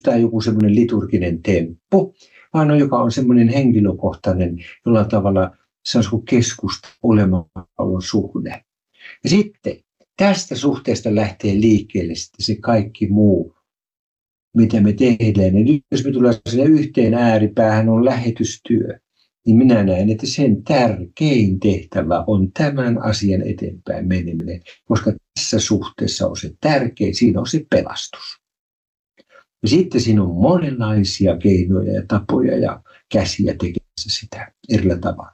tai joku semmoinen liturginen temppu, vaan joka on semmoinen henkilökohtainen, jollain tavalla se on kuin keskusta olemassaolon suhde. Ja sitten tästä suhteesta lähtee liikkeelle sitten se kaikki muu, mitä me tehdään. Ja nyt jos me tullaan sinne yhteen ääripäähän on lähetystyö, niin minä näen, että sen tärkein tehtävä on tämän asian eteenpäin meneminen, koska tässä suhteessa on se tärkein, siinä on se pelastus. Ja sitten siinä on monenlaisia keinoja ja tapoja ja käsiä tekemässä sitä erillä tavalla.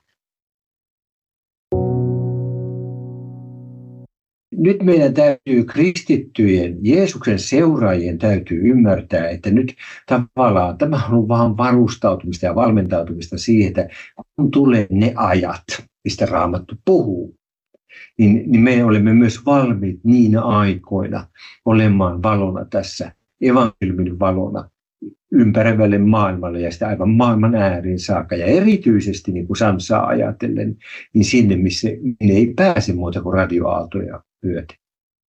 Nyt meidän täytyy kristittyjen, Jeesuksen seuraajien täytyy ymmärtää, että nyt tavallaan tämä on vaan varustautumista ja valmentautumista siihen, että kun tulee ne ajat, mistä Raamattu puhuu, niin me olemme myös valmiit niinä aikoina olemaan valona tässä, evankeliumin valona ympäröivälle maailmalle ja sitä aivan maailman ääriin saakka. Ja erityisesti niin kuin Sansaa ajatellen, niin sinne, missä ei pääse muuta kuin radioaaltoja myöten.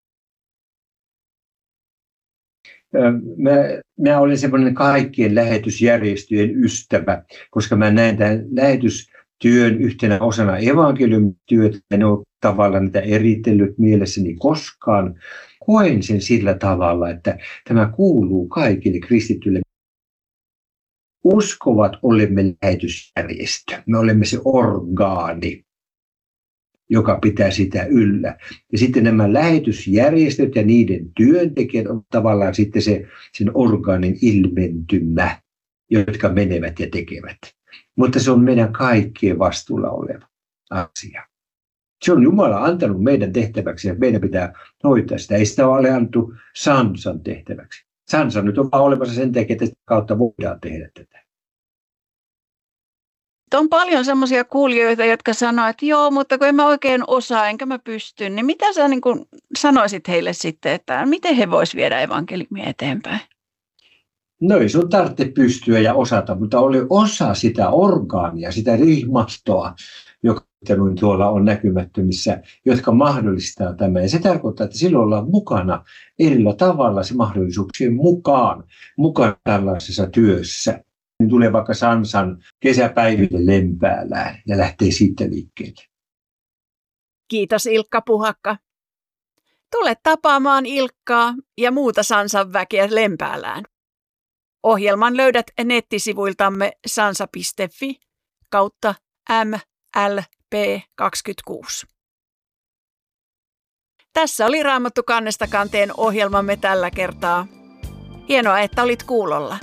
Mä olen semmoinen kaikkien lähetysjärjestöjen ystävä, koska mä näen tämän lähetystyön yhtenä osana evankeliumityötä. En ole tavallaan niitä eritellyt mielessäni koskaan. Koen sen sillä tavalla, että tämä kuuluu kaikille kristityille. Uskovat olemme lähetysjärjestö. Me olemme se orgaani, joka pitää sitä yllä. Ja sitten nämä lähetysjärjestöt ja niiden työntekijät on tavallaan sitten sen orgaanin ilmentymä, jotka menevät ja tekevät. Mutta se on meidän kaikkien vastuulla oleva asia. Se on Jumala antanut meidän tehtäväksi ja meidän pitää hoitaa sitä. Ei sitä ole annettu Sansan tehtäväksi. Sansa nyt on vaan olemassa sen takia, että sitä kautta voidaan tehdä tätä. On paljon semmoisia kuulijoita, jotka sanoo, että joo, mutta kun en mä oikein osaa, enkä mä pysty, niin mitä sä niin kuin sanoisit heille sitten, että miten he vois viedä evankeliumia eteenpäin? No ei sun tarvitse pystyä ja osata, mutta oli osa sitä orgaania, sitä rihmastoa, joka tuolla on näkymättömissä, jotka mahdollistaa tämän. Ja se tarkoittaa, että silloin ollaan mukana erillä tavalla se mahdollisuuksien mukaan tällaisessa työssä. Niin tulee vaikka Sansan kesäpäiville Lempäälään ja lähtee siitä liikkeelle. Kiitos Ilkka Puhakka. Tule tapaamaan Ilkkaa ja muuta Sansan väkeä Lempäälään. Ohjelman löydät nettisivuiltamme sansa.fi/MLP26. Tässä oli Raamattu kannesta kanteen ohjelmamme tällä kertaa. Hienoa, että olit kuulolla.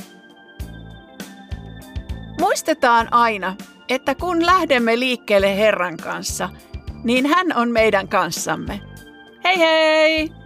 Muistetaan aina, että kun lähdemme liikkeelle Herran kanssa, niin hän on meidän kanssamme. Hei hei!